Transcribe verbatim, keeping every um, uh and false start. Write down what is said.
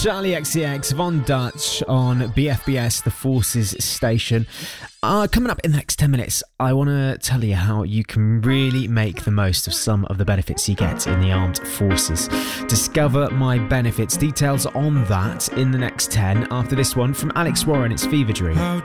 Charlie X C X, Von Dutch on B F B S, the Forces station. Uh, coming up in the next ten minutes, I want to tell you how you can really make the most of some of the benefits you get in the armed forces. Discover my benefits. Details on that in the next ten after this one from Alex Warren. It's Fever Dream. How